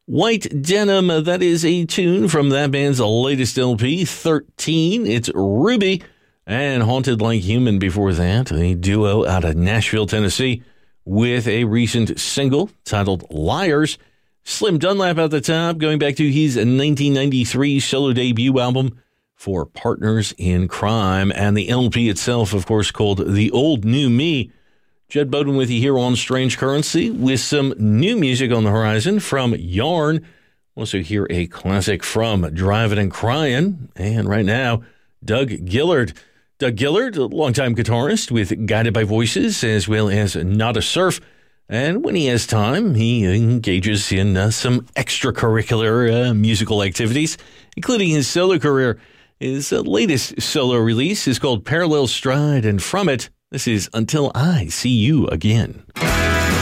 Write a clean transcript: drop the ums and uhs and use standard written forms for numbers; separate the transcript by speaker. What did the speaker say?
Speaker 1: White Denim, that is a tune from that band's latest LP, 13. It's Ruby, and Haunted Like Human before that, a duo out of Nashville, Tennessee, with a recent single titled Liars. Slim Dunlap at the top, going back to his 1993 solo debut album for Partners in Crime, and the LP itself, of course, called The Old New Me. Jed Bowden with you here on Strange Currency with some new music on the horizon from Yarn. Also hear a classic from Drivin' and Cryin'. And right now, Doug Gillard. Doug Gillard, a longtime guitarist with Guided by Voices, as well as Nada Surf. And when he has time, he engages in some extracurricular musical activities, including his solo career. His latest solo release is called Parallel Stride, and from it, this is Until I See You Again.